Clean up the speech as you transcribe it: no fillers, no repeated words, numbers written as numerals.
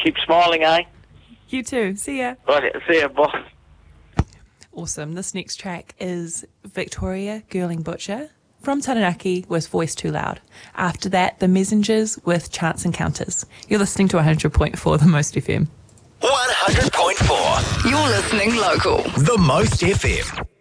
Keep smiling, eh? You too. See ya. Right, see ya, bye. Awesome. This next track is Victoria Girling Butcher from Taranaki with Voice Too Loud. After that, The Messengers with Chance Encounters. You're listening to 100.4 The Most FM. 100.4. You're listening local. The Most FM.